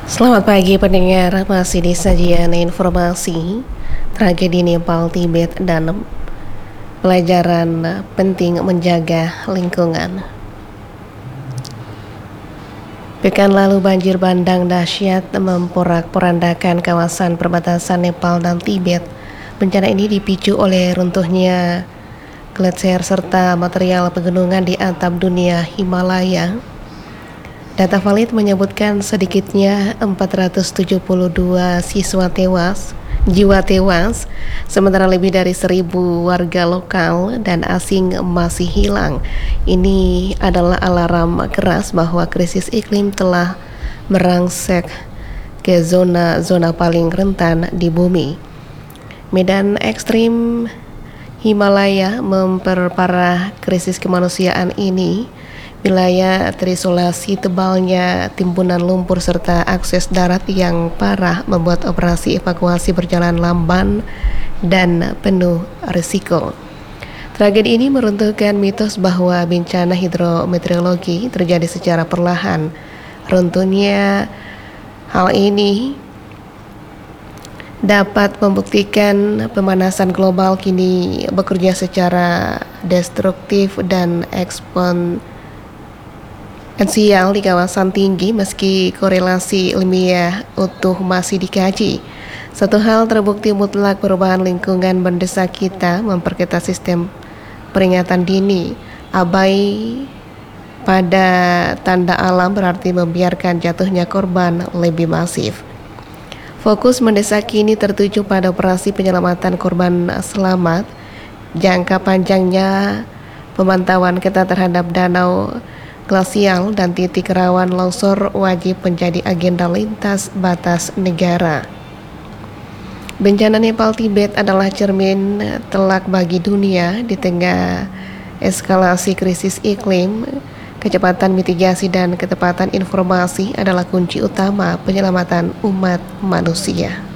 Selamat pagi pendengar, masih di sajian informasi tragedi Nepal, Tibet, dan pelajaran penting menjaga lingkungan. Pekan lalu banjir bandang dahsyat memporak-porandakan kawasan perbatasan Nepal dan Tibet. Bencana ini dipicu oleh runtuhnya gletser serta material pegunungan di atap dunia Himalaya. Data valid menyebutkan sedikitnya 472 jiwa tewas, sementara lebih dari 1.000 warga lokal dan asing masih hilang. Ini adalah alarm keras bahwa krisis iklim telah merangsek ke zona-zona paling rentan di bumi. Medan ekstrim Himalaya memperparah krisis kemanusiaan ini. Wilayah terisolasi, tebalnya timbunan lumpur serta akses darat yang parah membuat operasi evakuasi berjalan lamban dan penuh risiko. Tragedi ini meruntuhkan mitos bahwa bencana hidrometeorologi terjadi secara perlahan. Runtuhnya hal ini dapat membuktikan pemanasan global kini bekerja secara destruktif dan eksponensial di kawasan tinggi, meski korelasi ilmiah utuh masih dikaji. Satu hal terbukti mutlak, perubahan lingkungan mendesak kita memperketat sistem peringatan dini. Abai pada tanda alam berarti membiarkan jatuhnya korban lebih masif. Fokus mendesak kini tertuju pada operasi penyelamatan korban selamat. Jangka panjangnya pemantauan ketat terhadap danau glasial dan titik rawan longsor wajib menjadi agenda lintas batas negara. Bencana Nepal Tibet adalah cermin telak bagi dunia. Di tengah eskalasi krisis iklim, kecepatan mitigasi dan ketepatan informasi adalah kunci utama penyelamatan umat manusia.